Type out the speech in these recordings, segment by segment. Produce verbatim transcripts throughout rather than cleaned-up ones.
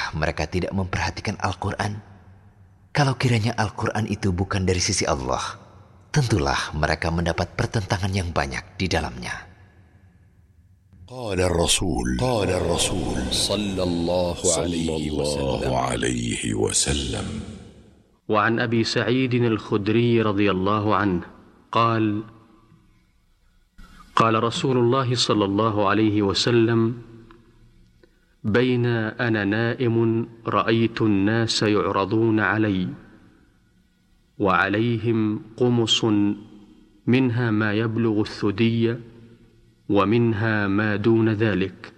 Apakah mereka tidak memperhatikan Al-Quran? Kalau kiranya Al-Quran itu bukan dari sisi Allah, tentulah mereka mendapat pertentangan yang banyak di dalamnya. قال الرسول قال الرسول صلى الله عليه وسلم عليه وسلم وعن أبي سعيد الخدري رضي الله عنه قال قال رسول الله صلى الله عليه وسلم بين أنا نائم رأيت الناس يعرضون علي وعليهم قمص منها ما يبلغ الثدي ومنها ما دون ذلك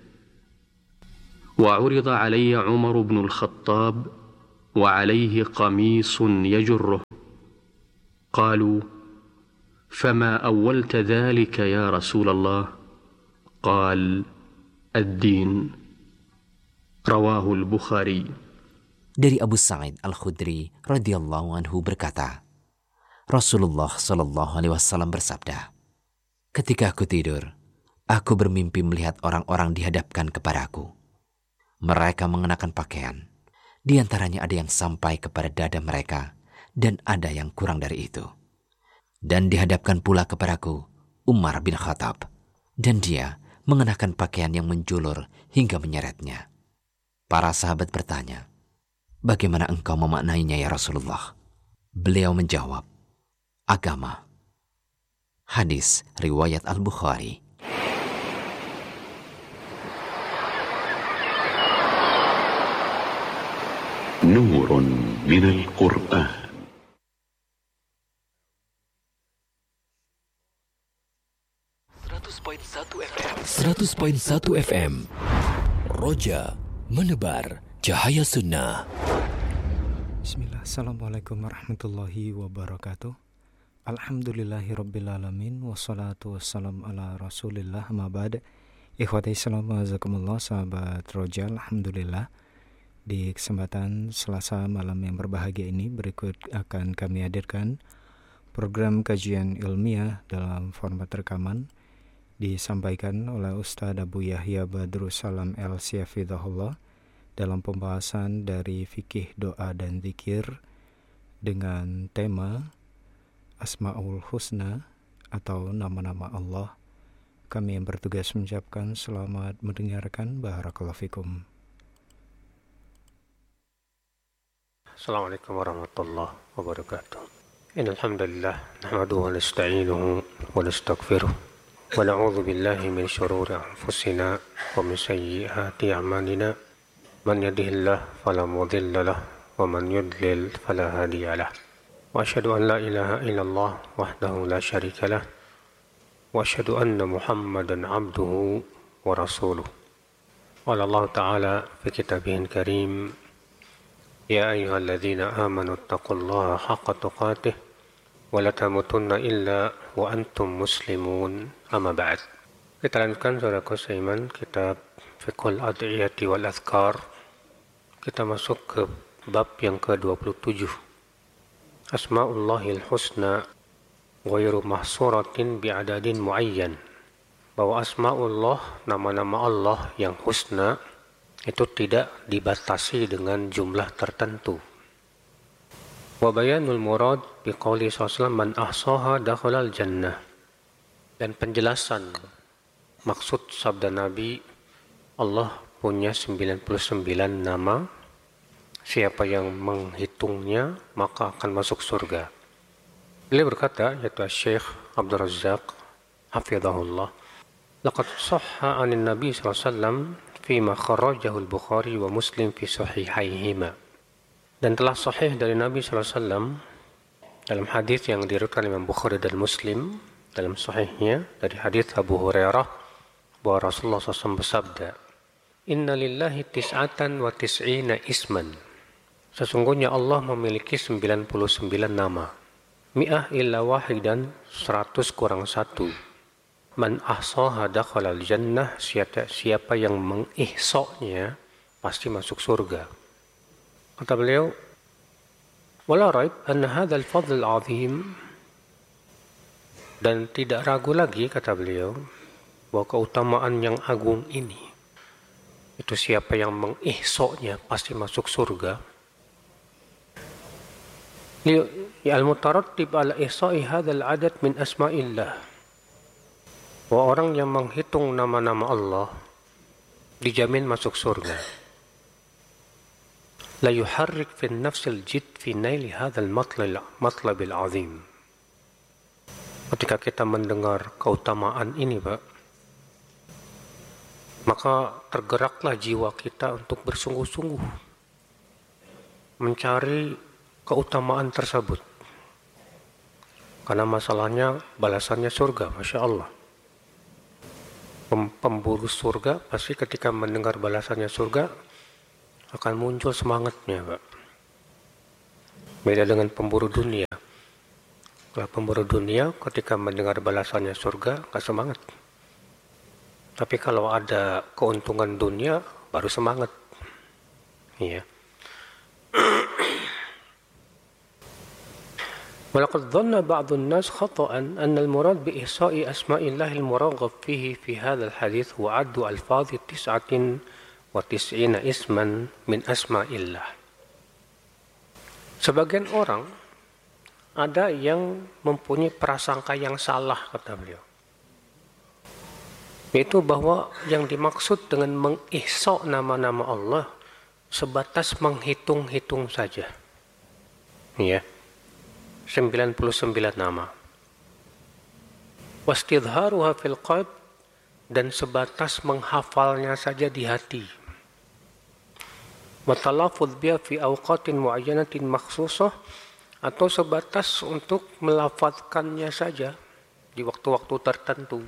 وعرض علي عمر بن الخطاب وعليه قميص يجره قالوا فما أولت ذلك يا رسول الله قال الدين رواه البخاري. Dari Abu Sa'id Al-Khudri radhiyallahu anhu berkata, Rasulullah shallallahu alaihi wasallam bersabda, ketika aku tidur, aku bermimpi melihat orang-orang dihadapkan kepadaku. Mereka mengenakan pakaian. Di antaranya ada yang sampai kepada dada mereka dan ada yang kurang dari itu. Dan dihadapkan pula kepadaku Umar bin Khattab, dan dia mengenakan pakaian yang menjulur hingga menyeretnya. Para sahabat bertanya, bagaimana engkau memaknainya ya Rasulullah? Beliau menjawab, agama. Hadis riwayat Al-Bukhari. نور من القرآن. seratus koma satu F M Roja menebar cahaya sunnah. Bismillah, Assalamualaikum warahmatullahi wabarakatuh. Alhamdulillahirrabbilalamin. Wassalatu wassalam ala rasulillah ma ba'd. Ikhwati Islam wazakumullah, sahabat Roja, Alhamdulillah, di kesempatan Selasa malam yang berbahagia ini, berikut akan kami hadirkan program kajian ilmiah dalam format rekaman, disampaikan oleh Ustaz Abu Yahya Badrus Salam El-Si Hafidhahullah dalam pembahasan dari fikih doa dan zikir dengan tema Asma'ul Husna atau nama-nama Allah. Kami yang bertugas mengucapkan selamat mendengarkan. Barakallahu fikum. Assalamualaikum warahmatullahi wabarakatuh. Innal hamdalillah nahmaduhu wa nasta'inuhu wa nastaghfiruh wa na'udzu billahi min shururi anfusina wa min sayyiati a'malina. Man yahdihillahu fala mudilla lahu wa man yudlil fala hadiya lahu. Wa asyhadu an la ilaha illallah wahdahu la syarika lah wa asyhadu anna Muhammadan 'abduhu wa rasuluh. Qala Allah ta'ala fi kitabihil karim, يا أيها الذين آمنوا اتقوا الله حق تقاته ولا تموتن إلا وأنتم مسلمون أما بعد. Kita lanjutkan saudaraku seiman kitab Fiqhul Ad'iyati wal Adhkar. Kita masuk ke bab yang ke dua puluh tujuh. Asma'ullahil husna ghairu mahsuratin bi'adadin muayyan. Bahwa asma'ullah, nama-nama Allah yang husna, itu tidak dibatasi dengan jumlah tertentu. Wa bayanul murad biqauli sallallahu alaihi wasallam man ahsaha dakhalal jannah. Dan penjelasan maksud sabda Nabi, Allah punya sembilan puluh sembilan nama, siapa yang menghitungnya maka akan masuk surga. Beliau berkata, yaitu Syekh Abdul Razzaq hafizahullah, laqad sahha 'anin Nabi sallallahu alaihi wasallam fima kharajahu al-Bukhari wa Muslim fi sahihaihima. Dan telah sahih dari Nabi sallallahu alaihi wasallam dalam hadis yang diriwayatkan Imam Bukhari dan Muslim dalam sahihnya dari hadis Abu Hurairah bahwa Rasulullah sallallahu alaihi wasallam bersabda, Inna lillahi tis'atan wa tis'ina isman. Sesungguhnya Allah memiliki sembilan puluh sembilan nama. Mi'ah illa wahidan, seratus kurang satu. Man ahsaha dakhalal jannah, siapa, siapa yang mengihsoknya pasti masuk surga. Kata beliau, wala raib anna hadzal fadl azim, dan tidak ragu lagi kata beliau bahwa keutamaan yang agung ini itu itu siapa yang mengihsoknya pasti masuk surga. Al-mutarattib ala ihsa'i hadzal adad min asma'illah. Bahwa orang yang menghitung nama-nama Allah dijamin masuk surga. La yuharrik fi nafsil jid fi naili hadzal matlabil azim. Ketika kita mendengar keutamaan ini, Pak, maka tergeraklah jiwa kita untuk bersungguh-sungguh mencari keutamaan tersebut. Karena masalahnya balasannya surga, Masya Allah. Pemburu surga pasti ketika mendengar balasannya surga akan muncul semangatnya, Pak. Beda dengan pemburu dunia. Kalau pemburu dunia ketika mendengar balasannya surga gak semangat. Tapi kalau ada keuntungan dunia baru semangat. Iya. Walaqad dhanna ba'dun nas khata'an anna al-murad bi ihsa'i asma'illahi al-muraghab fihi fi hadzal hadits huwa 'addu alfadhi tis'atin wa tis'ina isman min asma'illah. Sebagian orang ada yang mempunyai prasangka yang salah, kata beliau. Yaitu bahwa yang dimaksud dengan mengihsa' nama-nama Allah sebatas menghitung-hitung saja. Ya. sembilan puluh sembilan nama. Wastidharuha fil qalb, dan sebatas menghafalnya saja di hati. Wa talaffuz biha fi awqatin muayyanatin makhsusah, atau sebatas untuk melafazkannya saja di waktu-waktu tertentu.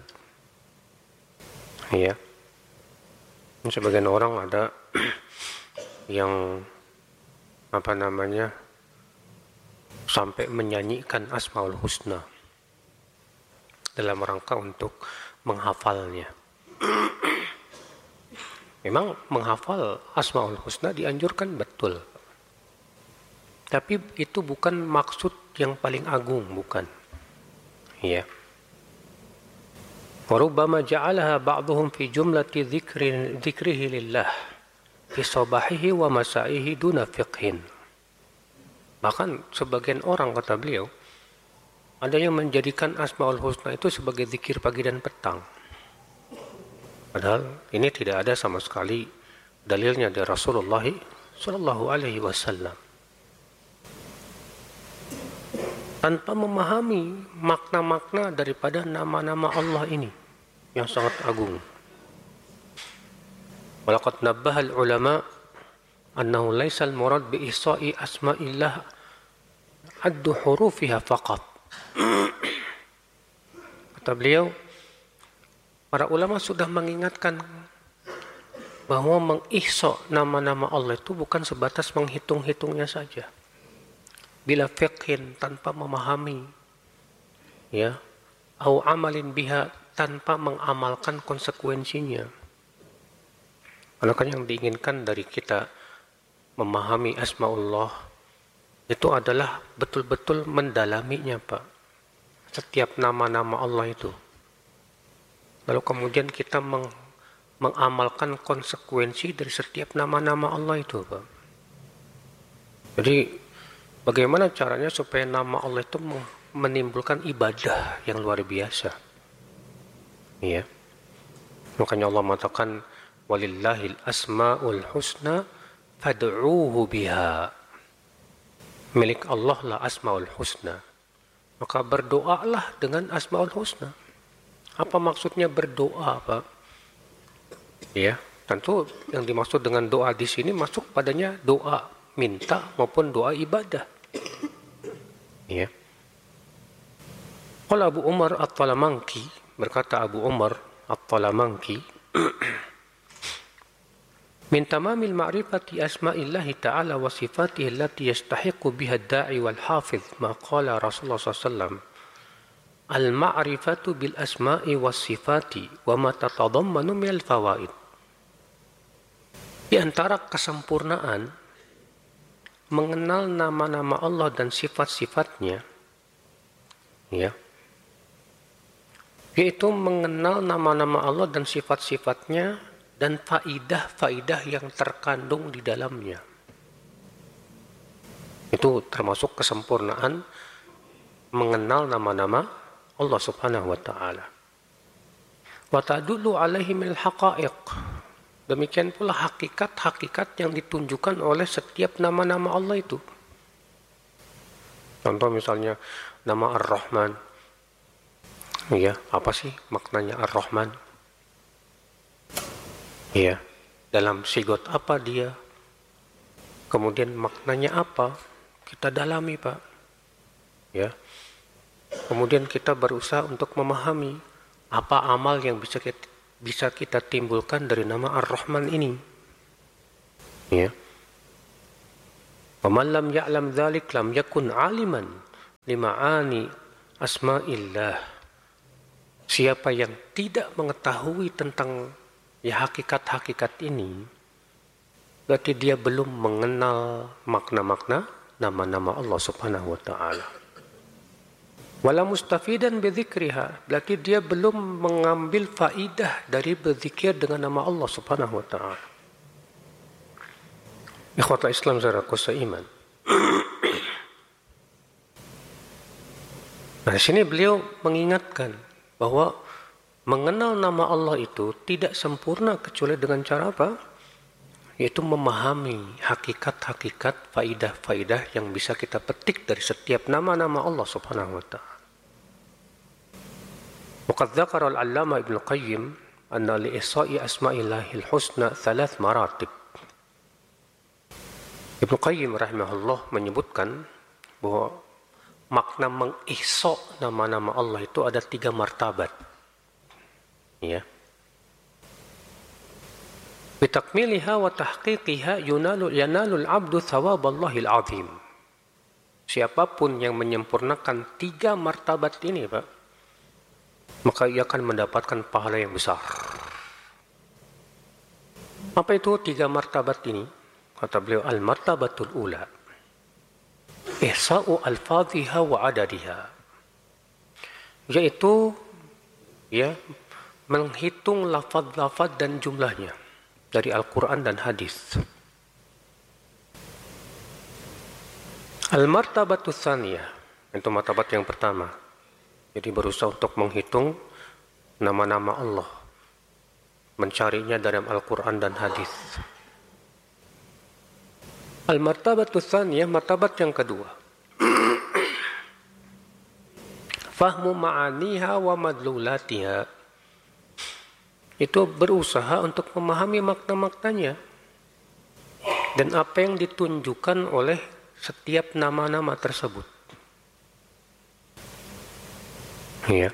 Ya. Sebagian orang ada yang apa namanya sampai menyanyikan Asmaul Husna dalam rangka untuk menghafalnya. Memang menghafal Asmaul Husna dianjurkan, betul. Tapi itu bukan maksud yang paling agung, bukan. Ya. Warubbama ja'alaha ba'dhum fi jumlati dzikri dzikrihi lillah fi sabahihi wa masaihi duna fiqhin. Bahkan sebagian orang, kata beliau, ada yang menjadikan Asmaul Husna itu sebagai zikir pagi dan petang. Padahal ini tidak ada sama sekali dalilnya dari Rasulullah sallallahu alaihi wasallam. Tanpa memahami makna-makna daripada nama-nama Allah ini yang sangat agung. Walaqad nabbaha al-ulama annahu laisa al-murad bi ihsa'i asma'illah addu hurufiha faqat. Kata beliau, para ulama sudah mengingatkan bahwa mengihsa' nama-nama Allah itu bukan sebatas menghitung-hitungnya saja. Bila fiqhin, tanpa memahami, ya, au amalin biha, tanpa mengamalkan konsekuensinya. Karena kan yang diinginkan dari kita memahami asmaullah itu adalah betul-betul mendalaminya, Pak. Setiap nama-nama Allah itu. Lalu kemudian kita meng, mengamalkan konsekuensi dari setiap nama-nama Allah itu, Pak. Jadi bagaimana caranya supaya nama Allah itu menimbulkan ibadah yang luar biasa? Iya. Makanya Allah mengatakan walillahil asmaul husna fad'uuhu biha. Milik Allah lah asmaul husna. Maka berdoalah dengan asmaul husna. Apa maksudnya berdoa, Pak? Ya, tentu yang dimaksud dengan doa di sini masuk padanya doa minta maupun doa ibadah. Ya. Qala Abu Umar At-Talamanki, berkata Abu Umar At-Talamanki, min tamamil ma'rifati asma'illahi ta'ala wa sifatihi allati yastahiqu biha ad-da'i wal hafiz ma qala Rasulullah sallallahu alaihi wasallam al-ma'rifatu bil asma'i was sifati wa ma tatadammanu min al-fawaid. Di antara kesempurnaan mengenal nama-nama Allah dan sifat-sifatnya, ya, yaitu mengenal nama-nama Allah dan sifat-sifatnya dan faidah-faidah yang terkandung di dalamnya. Itu termasuk kesempurnaan mengenal nama-nama Allah Subhanahu wa taala. Wa tadullu alaihi minal haqa'iq. Demikian pula hakikat-hakikat yang ditunjukkan oleh setiap nama-nama Allah itu. Contoh misalnya nama Ar-Rahman. Ya, apa sih maknanya Ar-Rahman? Ya, dalam sigot apa dia? Kemudian maknanya apa? Kita dalami, Pak. Ya. Kemudian kita berusaha untuk memahami apa amal yang bisa kita, bisa kita timbulkan dari nama Ar-Rahman ini. Ya. وَمَنْ لَمْ يَعْلَمْ ذَلِكَ لَمْ يَكُنْ عَالِمًا لِمَعَانِي أَسْمَاءِ اللَّهِ. Siapa yang tidak mengetahui tentang ya hakikat-hakikat ini, berarti dia belum mengenal makna-makna nama-nama Allah Subhanahu wa taala. Wala mustafidan bidzikriha, berarti dia belum mengambil faidah dari berzikir dengan nama Allah Subhanahu wa taala. Ikhwatul Islam saudaraku seiman. Nah, di sini beliau mengingatkan bahwa mengenal nama Allah itu tidak sempurna kecuali dengan cara apa? Yaitu memahami hakikat-hakikat, faidah-faidah yang bisa kita petik dari setiap nama-nama Allah Subhanahu wa taala. Waqad dzakara al-'Allamah Ibnu Qayyim anna li ihsa'i asma'illahil husna thalath maratib. Ibnu Qayyim rahimahullah menyebutkan bahwa makna mengihsa nama-nama Allah itu ada tiga martabat. Ya. Bitakmiliha wa tahqiqiha yunalu yanalul 'abdu thawaballahil 'azim. Siapapun yang menyempurnakan tiga martabat ini, Pak, maka ia akan mendapatkan pahala yang besar. Apa itu tiga martabat ini? Kata beliau, al-martabatul ula ihsa'u alfadhiha wa adadiha, yaitu ya menghitung lafaz-lafaz dan jumlahnya dari Al-Quran dan hadis. Al-martabatul tsaniyah, itu martabat yang pertama, jadi berusaha untuk menghitung nama-nama Allah, mencarinya dalam Al-Quran dan hadis. Al-martabatul tsaniyah, martabat yang kedua, fahmu ma'aniha wa madlulatiha, itu berusaha untuk memahami makna-maknanya dan apa yang ditunjukkan oleh setiap nama-nama tersebut. Ya.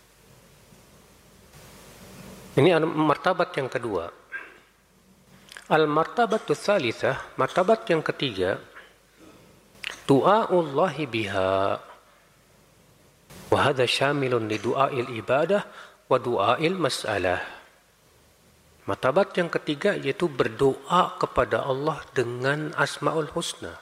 Ini martabat yang kedua. Al-martabatul tsalitsah, martabat yang ketiga, du'aullahi biha. Wa hadza syamilun li du'ail ibadah wa du'ail mas'alah. Martabat yang ketiga yaitu berdoa kepada Allah dengan Asmaul Husna.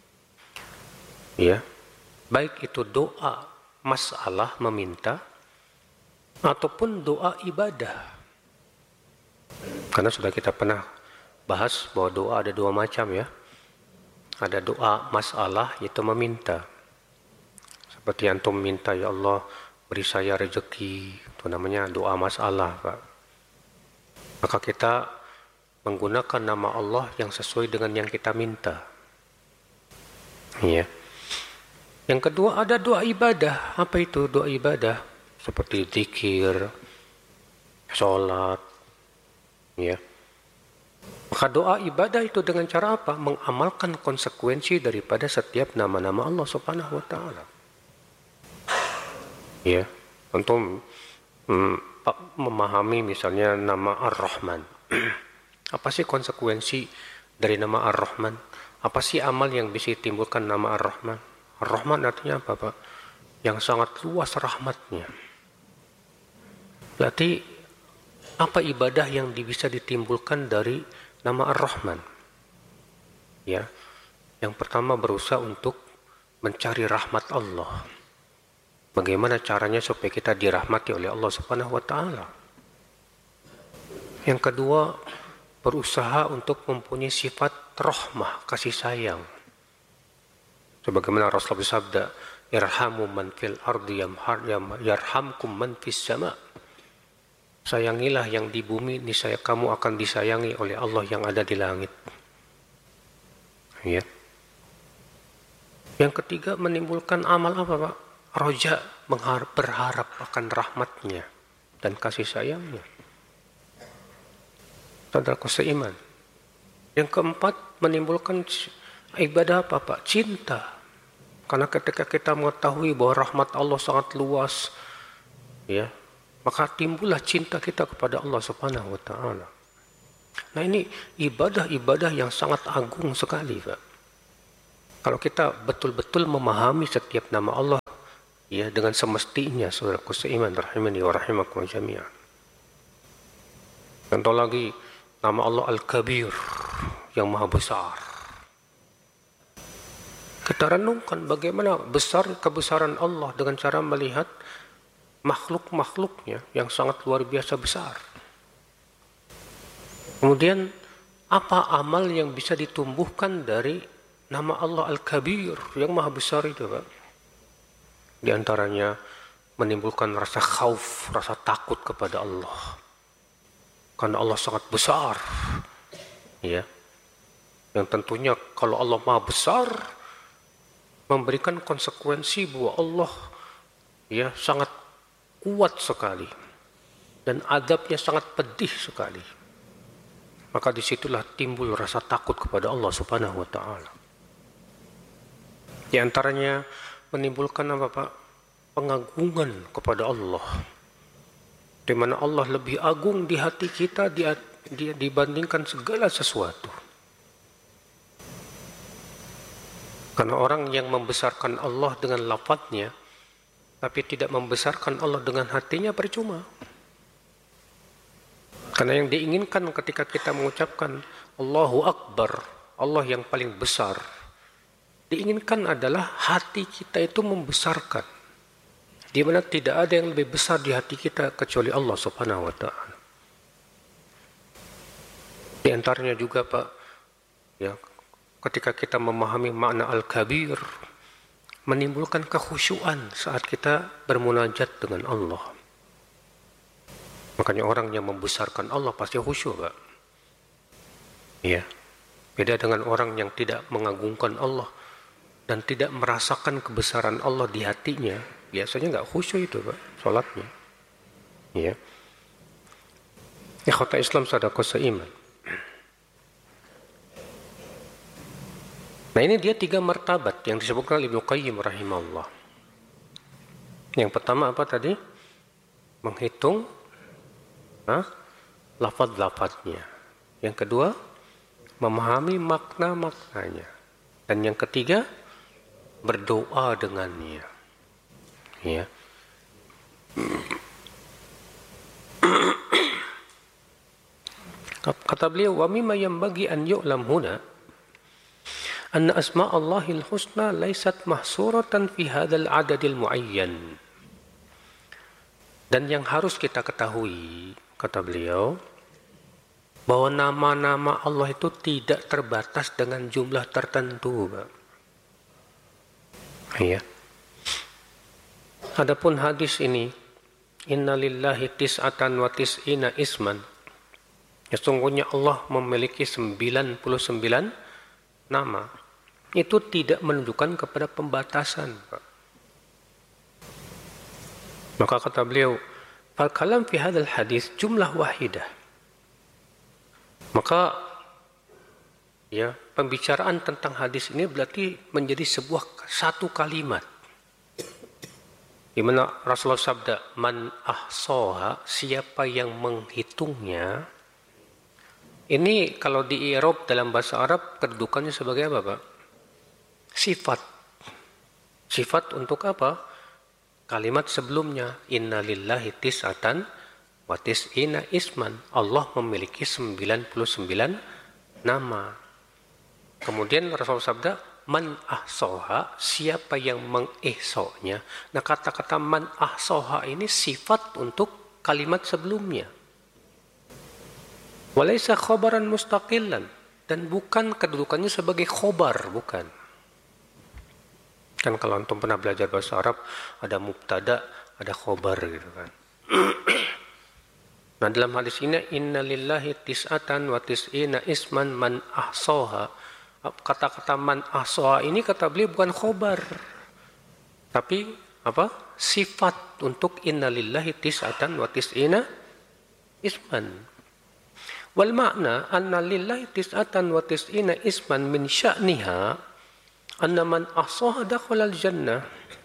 Ya. Baik itu doa masalah meminta ataupun doa ibadah. Karena sudah kita pernah bahas bahwa doa ada dua macam ya. Ada doa masalah yaitu meminta. Seperti antum minta, ya Allah beri saya rezeki, itu namanya doa masalah, Pak. Maka kita menggunakan nama Allah yang sesuai dengan yang kita minta. Ya. Yang kedua ada doa ibadah. Apa itu doa ibadah? Seperti zikir, sholat, ya. Maka doa ibadah itu dengan cara apa? Mengamalkan konsekuensi daripada setiap nama-nama Allah Subhanahu wa taala. Ya, untuk mm, memahami misalnya nama Ar-Rahman. Apa sih konsekuensi dari nama Ar-Rahman? Apa sih amal yang bisa ditimbulkan nama Ar-Rahman? Ar-Rahman artinya apa, Pak? Yang sangat luas rahmatnya. Berarti apa ibadah yang bisa ditimbulkan dari nama Ar-Rahman? Ya, yang pertama berusaha untuk mencari rahmat Allah. Bagaimana caranya supaya kita dirahmati oleh Allah Subhanahu wa taala? Yang kedua, berusaha untuk mempunyai sifat rahmah, kasih sayang. Sebagaimana Rasulullah bersabda, irhamu man fil ardi yarhamkum man fis sama. Sayangilah yang di bumi, niscaya kamu akan disayangi oleh Allah yang ada di langit. Ya. Yang ketiga, menimbulkan amal apa, Pak? Roja, berharap akan rahmatnya dan kasih sayangnya. Saudaraku seiman. Yang keempat, menimbulkan ibadah apa, Pak? Cinta. Karena ketika kita mengetahui bahwa rahmat Allah sangat luas, ya, maka timbullah cinta kita kepada Allah Subhanahu wa taala. Nah, ini ibadah-ibadah yang sangat agung sekali, Pak. Kalau kita betul-betul memahami setiap nama Allah, ya, dengan semestinya, saudaraku seiman rahimani wa rahimakum jami'an. Contoh lagi, nama Allah Al-Kabir, yang maha besar. Kita renungkan bagaimana besar kebesaran Allah dengan cara melihat makhluk-makhluknya yang sangat luar biasa besar. Kemudian, apa amal yang bisa ditumbuhkan dari nama Allah Al-Kabir, yang maha besar itu, Pak? Di antaranya menimbulkan rasa khauf, rasa takut kepada Allah. Karena Allah sangat besar. Ya. Yang tentunya kalau Allah maha besar, memberikan konsekuensi bahwa Allah, ya, sangat kuat sekali. Dan adabnya sangat pedih sekali. Maka disitulah timbul rasa takut kepada Allah Subhanahu wa ta'ala. Di antaranya menimbulkan apa, Pak? Pengagungan kepada Allah. Di mana Allah lebih agung di hati kita dia, dia dibandingkan segala sesuatu. Karena orang yang membesarkan Allah dengan lafadznya, tapi tidak membesarkan Allah dengan hatinya, percuma. Karena yang diinginkan ketika kita mengucapkan Allahu Akbar, Allah yang paling besar, diinginkan adalah hati kita itu membesarkan. Di mana tidak ada yang lebih besar di hati kita kecuali Allah Subhanahu wa taala. Di antaranya juga, Pak, ya, ketika kita memahami makna Al-Kabir, menimbulkan kekhusyuan saat kita bermunajat dengan Allah. Makanya orang yang membesarkan Allah pasti khusyuk, Pak. Ya. Beda dengan orang yang tidak mengagungkan Allah dan tidak merasakan kebesaran Allah di hatinya, biasanya nggak khusyuk itu, Pak, sholatnya. Ya. Ikhwata Islam sadaqah seiman. Nah, ini dia tiga martabat yang disebutkan Ibnu Qayyim rahimahullah. Yang pertama apa tadi? Menghitung nah, lafaz-lafaznya. Yang kedua, memahami makna-maknanya. Dan yang ketiga, berdoa dengannya. Ya. Kata beliau, wa mimma yanbaghi an yu'lam huna anna asma' Allahil husna laysat mahsuratan fi hadzal adadil muayyan. Dan yang harus kita ketahui, kata beliau, bahwa nama-nama Allah itu tidak terbatas dengan jumlah tertentu, Pak. Ya. Adapun hadis ini, inna lillahi tis'atan wa tis'ina isman. Sesungguhnya Allah memiliki sembilan puluh sembilan nama. Itu tidak menunjukkan kepada pembatasan, Pak. Maka kata beliau, fal kalam fi hadzal hadis jumlah wahidah. Maka ya, pembicaraan tentang hadis ini berarti menjadi sebuah satu kalimat. Di mana Rasulullah sabda, man ahsaha, siapa yang menghitungnya. Ini kalau di i'rab dalam bahasa Arab kedudukannya sebagai apa, Pak? Sifat. Sifat untuk apa? Kalimat sebelumnya, inna lillahi tis'atan wa tis'ina isman. Allah memiliki sembilan puluh sembilan nama. Kemudian Rasulullah sabda, man ahsaha, siapa yang mengihsa'nya. Nah, kata-kata man ahsaha ini sifat untuk kalimat sebelumnya. Walaysa khabaran mustaqillan, dan bukan kedudukannya sebagai khobar, bukan. Kan kalau antum pernah belajar bahasa Arab, ada mubtada, ada khobar gitu kan. Nah dalam hadis ini, inna lillahi tis'atan wa tis'ina isman man ahsoha. Kata-kata man ahsoha ini kata beliau bukan khobar, tapi apa? Sifat untuk inna lillahi tis'atan wa tis'ina isman. Wal makna anna lillahi tis'atan wa tis'ina isman min sya'niha anna man ahsaha dakhala al-jannah.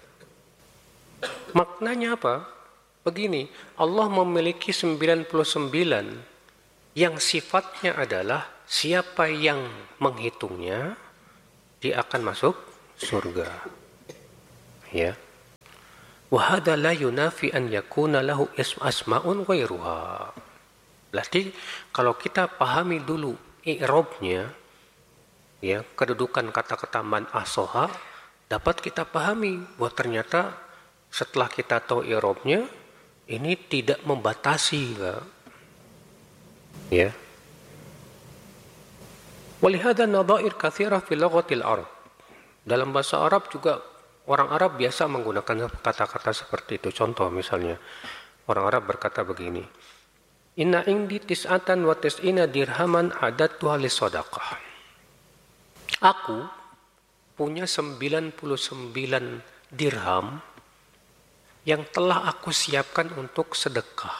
Maknanya apa? Begini, Allah memiliki sembilan puluh sembilan yang sifatnya adalah siapa yang menghitungnya dia akan masuk surga. Ya. Wa hadha la yunafi an yakuna lahu asma'un ghairuha. Berarti kalau kita pahami dulu i'rabnya, ya, kedudukan kata-kata man ahsaha, dapat kita pahami bahwa ternyata setelah kita tahu i'rabnya, ini tidak membatasi, ya. Walihada nadhair katsira fi lughatil Arab. Dalam bahasa Arab juga orang Arab biasa menggunakan kata-kata seperti itu. Contoh misalnya, orang Arab berkata begini, inna indi tis'atan wa tis'ina dirhaman adattuha lis-shadaqah. Aku punya sembilan puluh sembilan dirham yang telah aku siapkan untuk sedekah.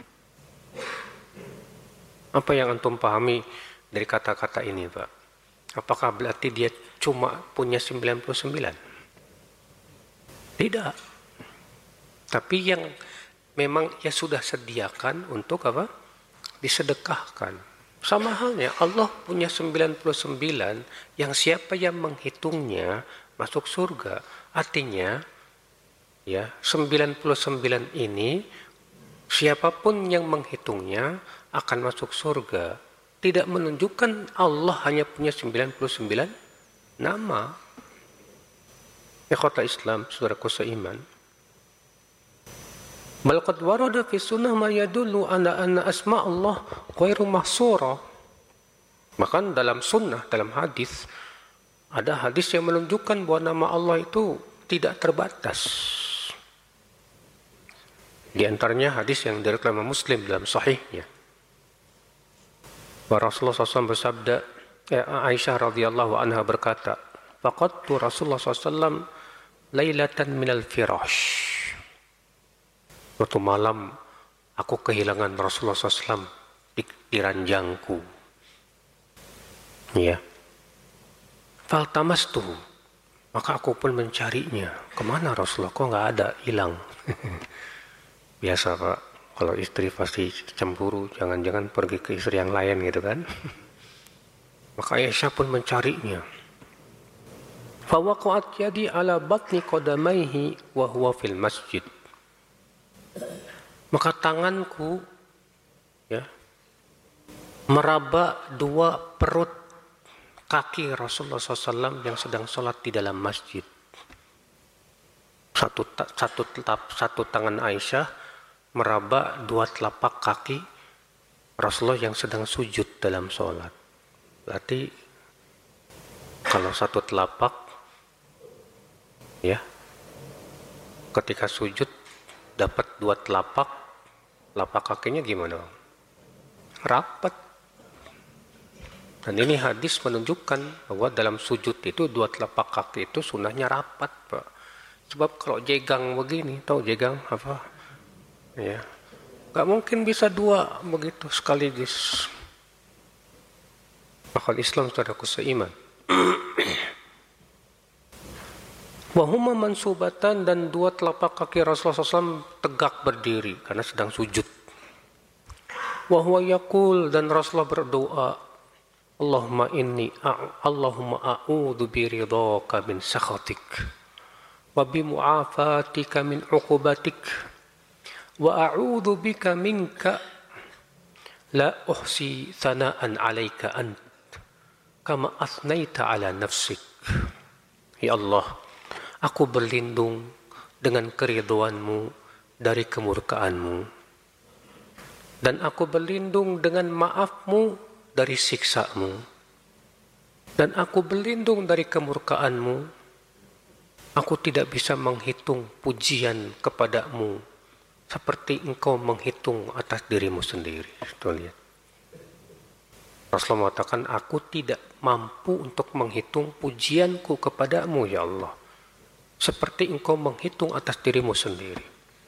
Apa yang antum pahami dari kata-kata ini, Pak? Apakah berarti dia cuma punya sembilan puluh sembilan? Tidak. Tapi yang memang ia sudah sediakan untuk apa? Disedekahkan. Sama halnya Allah punya sembilan puluh sembilan yang siapa yang menghitungnya masuk surga. Artinya ya, sembilan puluh sembilan ini siapapun yang menghitungnya akan masuk surga. Tidak menunjukkan Allah hanya punya sembilan puluh sembilan nama. Ikhwatal Islam, saudaraku seiman. Bal qad warada fi sunnah ma yadullu anna anna asma Allah ghairu mahsura. Bahkan dalam sunnah, dalam hadis, ada hadis yang menunjukkan bahwa nama Allah itu tidak terbatas. Di antaranya hadis yang diriwayatkan Imam Muslim dalam sahihnya. Bahwa Rasulullah shallallahu alaihi wasallam bersabda, eh, Aisyah radhiyallahu anha berkata, faqadtu Rasulullah shallallahu alaihi wasallam lailatan minal firash. Suatu malam aku kehilangan Rasulullah shallallahu alaihi wasallam di, di ranjangku. Ya. Faltamastu, maka aku pun mencarinya. Kemana Rasulullah? Kok nggak ada, hilang. Biasa Pak, kalau istri pasti cemburu, jangan-jangan pergi ke istri yang lain gitu kan. Maka Aisyah pun mencarinya. Fawaqa'at yadi ala batni qadamaihi wa huwa fil masjid. Maka tanganku ya meraba dua perut kaki Rasulullah shallallahu alaihi wasallam yang sedang sholat di dalam masjid. Satu satu satu tangan Aisyah meraba dua telapak kaki Rasulullah yang sedang sujud dalam sholat. Berarti kalau satu telapak ya ketika sujud dapat dua telapak, telapak kakinya gimana? Rapat. Dan ini hadis menunjukkan bahwa dalam sujud itu dua telapak kaki itu sunnahnya rapat, Pak. Sebab kalau jegang begini, tahu jegang apa? Ya, nggak mungkin bisa dua begitu sekaligus. Akal Islam saudaraku seiman. Wahuma mansubatan, dan dua telapak kaki Rasulullah shallallahu alaihi wasallam tegak berdiri karena sedang sujud. Wahwa yaqul, dan Rasulullah berdoa, Allahumma inni Allahumma a'udzu biridhaka min sakhatik wa bi mu'afatika min 'uqubatik wa a'udzu bika minka la uhsi thana'an 'alaika ant kama athnaita 'ala nafsik. Ya Allah, aku berlindung dengan keridhoanmu dari kemurkaanmu. Dan aku berlindung dengan maafmu dari siksamu. Dan aku berlindung dari kemurkaanmu. Aku tidak bisa menghitung pujian kepadamu seperti engkau menghitung atas dirimu sendiri. Tuh, lihat. Rasulullah mengatakan, aku tidak mampu untuk menghitung pujianku kepadamu, ya Allah, seperti engkau menghitung atas dirimu sendiri.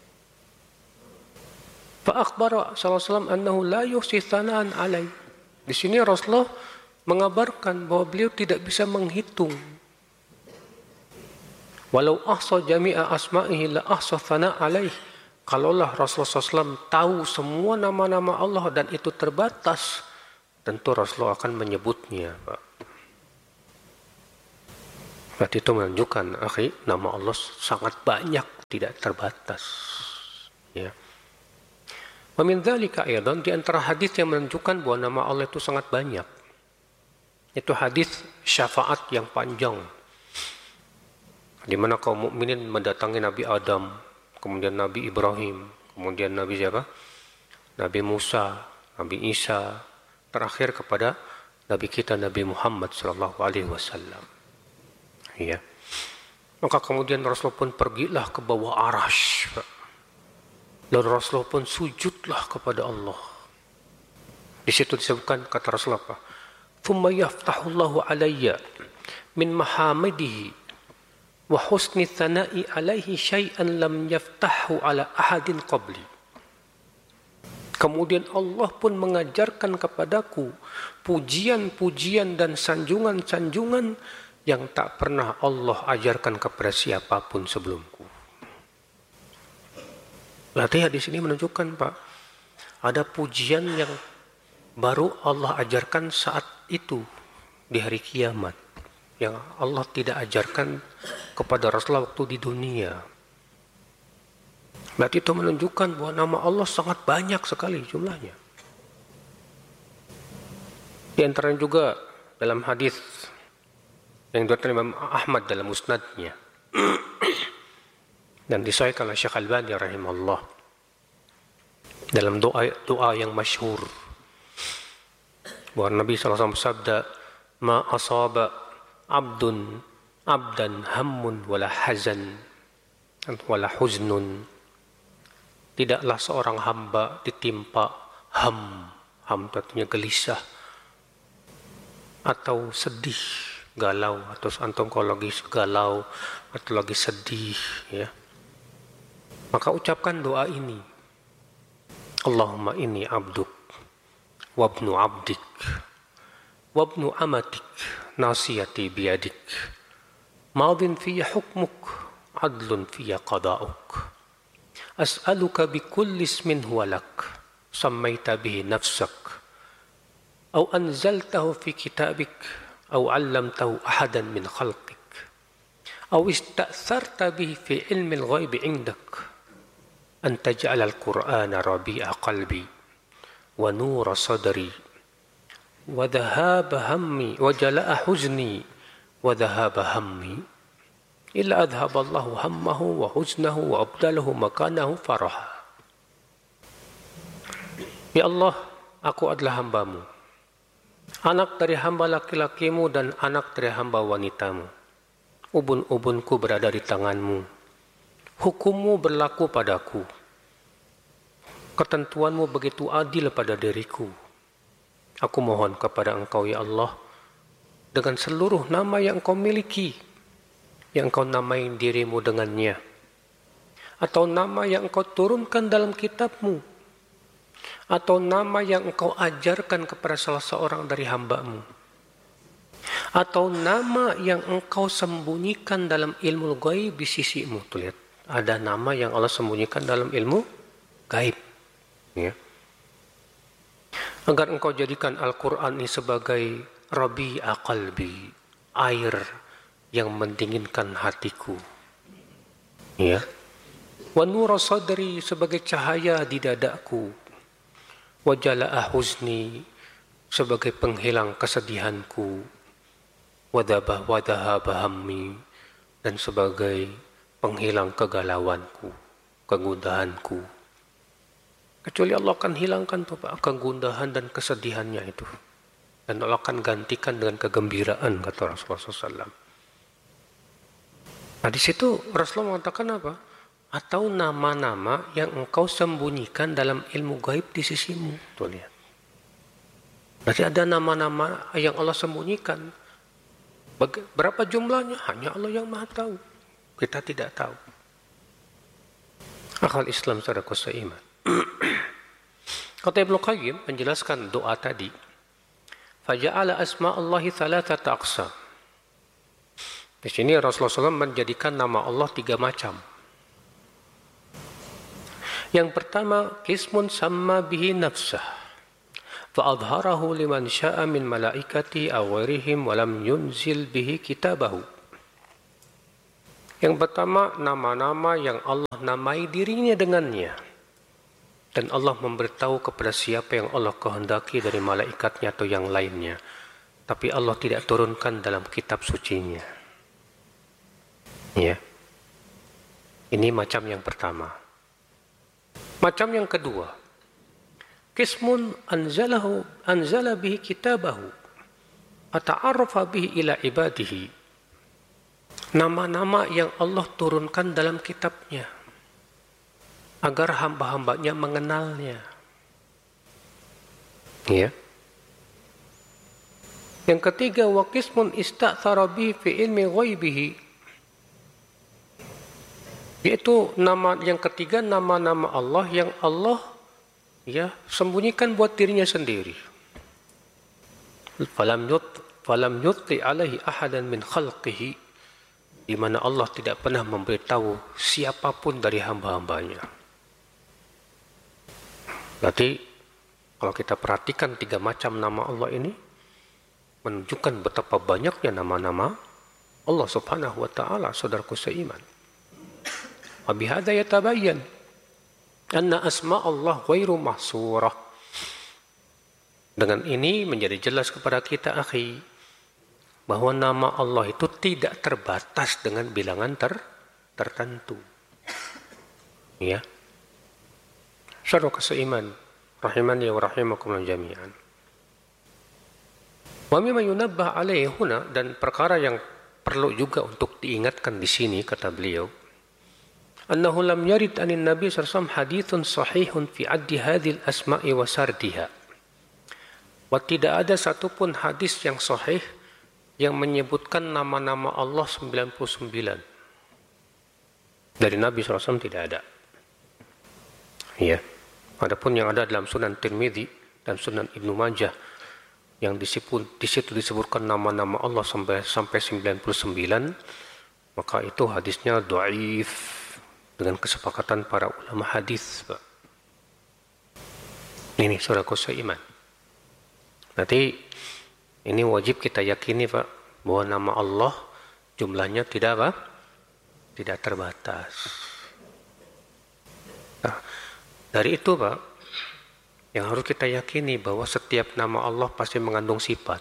Fa akhbara sallallahu alaihi wasallam annahu la yuhsi thana'an alai. Di sini Rasulullah mengabarkan bahwa beliau tidak bisa menghitung. Walau ahsa jami'a asma'ihi la ahsa thana' alaih. Kalaulah Rasulullah sallallahu alaihi wasallam tahu semua nama-nama Allah dan itu terbatas, tentu Rasulullah akan menyebutnya, Pak. Berarti itu menunjukkan, akhi, nama Allah sangat banyak, tidak terbatas. Ya. Wa min dzalika aidan, di antara hadis yang menunjukkan bahwa nama Allah itu sangat banyak. Itu hadis syafaat yang panjang. Di mana kaum mukminin mendatangi Nabi Adam, kemudian Nabi Ibrahim, kemudian Nabi siapa? Nabi Musa, Nabi Isa, terakhir kepada Nabi kita Nabi Muhammad sallallahu alaihi wasallam. Ya. Maka kemudian Rasulullah pun pergilah ke bawah Arasy. Lalu Rasulullah pun sujudlah kepada Allah. Di situ disebutkan kata Rasulullah apa? "Tsumma yaftahullahu alayya min mahamidihi wa husni tsana'i alaihi syai'an lam yaftahu ala ahadin qabli." Kemudian Allah pun mengajarkan kepadaku pujian-pujian dan sanjungan-sanjungan yang tak pernah Allah ajarkan kepada siapapun sebelumku. Berarti hadis ini menunjukkan, Pak, ada pujian yang baru Allah ajarkan saat itu di hari kiamat, yang Allah tidak ajarkan kepada Rasulullah waktu di dunia. Berarti itu menunjukkan bahwa nama Allah sangat banyak sekali jumlahnya. Di antaranya juga dalam hadis yang diriwayatkan Imam Ahmad dalam musnadnya dan disahihkan oleh Syekh Al-Albani rahimahullah dalam doa doa yang masyhur bahwa Nabi sallallahu alaihi wasallam bersabda, "Ma asaba abdun abdan hammun wala hazan wala huznun." Tidaklah seorang hamba ditimpa ham, ham artinya gelisah atau sedih, galau, atau antum kalau lagi galau atau lagi sedih, ya, maka ucapkan doa ini, Allahumma inni abduk wabnu abdik wabnu amatik nasiyati biyadik madin fiyya hukmuk adlun fiyya qada'uk as'aluka bikulli ismin huwa lak sammaita bihi nafsak aw anzaltahu fi kitabik aw 'allamtahu ahadan min khalqik aw ista'tharta bihi fi ilmi al-ghaib 'indak an taj'ala al-Qur'ana rabi'a qalbi wa nura sadri wa dhahaba hammi wa jala'a huzni wa dhahaba hammi illa adhaba Allahu hammahu wa huznahu wa abdalahu makanahu faraha. Ya Allah, aku adalah hambamu, anak dari hamba laki-lakimu dan anak dari hamba wanitamu. Ubun-ubunku berada di tanganmu, hukummu berlaku padaku, ketentuanmu begitu adil pada diriku. Aku mohon kepada Engkau, ya Allah, dengan seluruh nama yang Engkau miliki, yang Engkau namai dirimu dengannya, atau nama yang Engkau turunkan dalam kitabmu, atau nama yang Engkau ajarkan kepada salah seorang dari hamba-Mu, atau nama yang Engkau sembunyikan dalam ilmu gaib di sisi-Mu. Tuh lihat, ada nama yang Allah sembunyikan dalam ilmu gaib, ya. Agar Engkau jadikan Al-Quran ini sebagai rabi'a qalbi, air yang mendinginkan hatiku, ya. Wa nura sadri, sebagai cahaya di dadaku. Wa jala'a huzni, sebagai penghilang kesedihanku. Wa dhahaba hammi, dan sebagai penghilang kegalauanku, kegundahanku. Kecuali Allah akan hilangkan tuh Pak, kegundahan dan kesedihannya itu. Dan Allah akan gantikan dengan kegembiraan, kata Rasulullah shallallahu alaihi wasallam. Nah di situ Rasulullah mengatakan apa? Atau nama-nama yang engkau sembunyikan dalam ilmu gaib di sisimu. Tuh lihat. Berarti ada nama-nama yang Allah sembunyikan. Berapa jumlahnya? Hanya Allah yang maha tahu. Kita tidak tahu. Akal Islam secara seiman. Kata Ibnu Qayyim menjelaskan doa tadi. Faja'ala asma'allahi thalathata aqsam. Di sini Rasulullah shallallahu alaihi wasallam menjadikan nama Allah tiga macam. Yang pertama, qismun samma bihi nafsah. Fa'adharahu liman sya'a min malaikati aw ghairihim wa lam yunzil bihi kitabahu. Yang pertama, nama-nama yang Allah namai dirinya dengannya. Dan Allah memberitahu kepada siapa yang Allah kehendaki dari malaikatnya atau yang lainnya. Tapi Allah tidak turunkan dalam kitab sucinya. Ya. Ini macam yang pertama. Macam yang kedua. Qismun anzalahu anzala bihi kitabahu. Ata'arrafa bihi ila ibadihi. Nama-nama yang Allah turunkan dalam kitabnya. Agar hamba-hambanya mengenalnya. Ya. Yang ketiga, wa qismun ista'thara bihi fi ilmi ghaibihi. Yaitu nama yang ketiga, nama-nama Allah yang Allah ya sembunyikan buat dirinya sendiri. Falam yut falam yutti alaihi ahadan min khalqihi, di mana Allah tidak pernah memberitahu siapapun dari hamba-hambanya. Berarti kalau kita perhatikan tiga macam nama Allah ini menunjukkan betapa banyaknya nama-nama Allah Subhanahu wa taala, saudaraku seiman. Wa bihadza yatabayyan anna asma Allah ghairu mahsurah. Dengan ini menjadi jelas kepada kita akhi bahwa nama Allah itu tidak terbatas dengan bilangan ter tertentu. Ya. Saudara seiman, rahimani wa rahimakumullah jami'an. Wa mimma yunabbah alaihi huna, dan perkara yang perlu juga untuk diingatkan di sini kata beliau, annahu lam yarid anin nabi sallallahu alaihi wasallam hadithun sahihun fi addi hadhil asma'i wa sardiha. Wa tidak ada satupun hadis yang sahih yang menyebutkan nama-nama Allah sembilan puluh sembilan. Dari Nabi sallallahu alaihi wasallam tidak ada. Ya. Adapun yang ada dalam Sunan Tirmidzi dan Sunan Ibnu Majah yang disebut, di situ disebutkan nama-nama Allah sampai sampai sembilan puluh sembilan, maka itu hadisnya dhaif dengan kesepakatan para ulama hadis. Ini saudaraku seiman. Berarti ini wajib kita yakini Pak, bahwa nama Allah jumlahnya tidak apa? Tidak terbatas. Nah, dari itu Pak, yang harus kita yakini bahwa setiap nama Allah pasti mengandung sifat.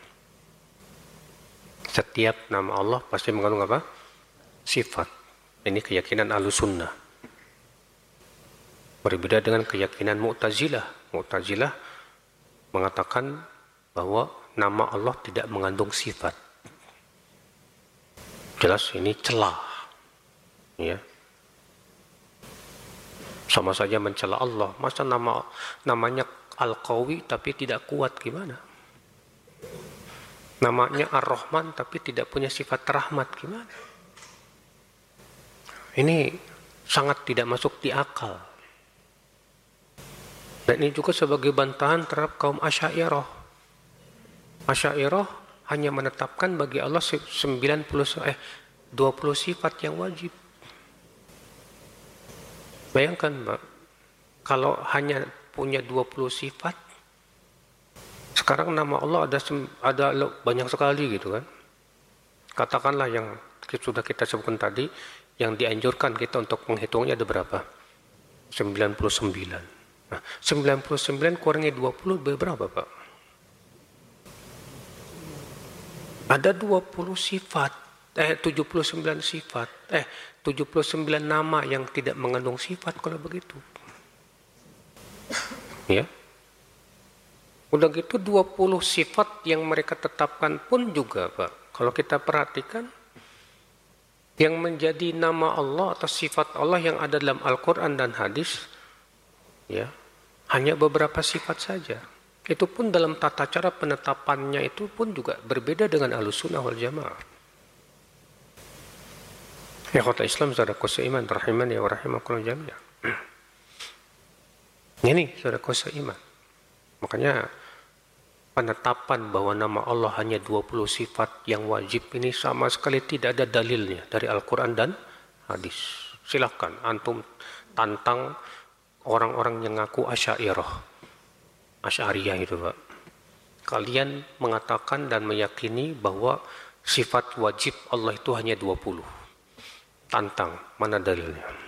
Setiap nama Allah pasti mengandung apa? Sifat. Ini keyakinan Ahlussunnah. Berbeda dengan keyakinan Mu'tazilah. Mu'tazilah mengatakan bahwa nama Allah tidak mengandung sifat. Jelas ini celah. Ya. Sama saja mencela Allah. Masa nama namanya Al-Qawi tapi tidak kuat, gimana? Namanya Ar-Rahman tapi tidak punya sifat rahmat, gimana? Ini sangat tidak masuk di akal. Dan ini juga sebagai bantahan terhadap kaum Asy'ariyah. Asy'ariyah hanya menetapkan bagi Allah sembilan puluh eh dua puluh sifat yang wajib. Bayangkan Mbak, kalau hanya punya dua puluh sifat, sekarang nama Allah ada ada banyak sekali gitu kan. Katakanlah yang sudah kita sebutkan tadi, yang dianjurkan kita untuk menghitungnya ada berapa? sembilan puluh sembilan. Nah, sembilan puluh sembilan kurangi dua puluh berapa Pak? Ada dua puluh sifat. Eh, tujuh puluh sembilan sifat, eh, tujuh puluh sembilan nama yang tidak mengandung sifat kalau begitu. Ya. Udah gitu dua puluh sifat yang mereka tetapkan pun juga, Pak. Kalau kita perhatikan, yang menjadi nama Allah atau sifat Allah yang ada dalam Al-Quran dan hadis, ya, hanya beberapa sifat saja. Itu pun dalam tata cara penetapannya itu pun juga berbeda dengan Ahlussunnah wal Jamaah. Ya kota Islam, saudaraku seiman, rahimani wa rahimakumullah jami'an. Ini saudaraku seiman. Makanya penetapan bahwa nama Allah hanya dua puluh sifat yang wajib ini sama sekali tidak ada dalilnya dari Al-Quran dan hadis. Silahkan antum tantang orang-orang yang ngaku Asy'ariyah. Asy'ariyah itu, Pak. Kalian mengatakan dan meyakini bahwa sifat wajib Allah itu hanya dua puluh. Tantang, mana dalilnya?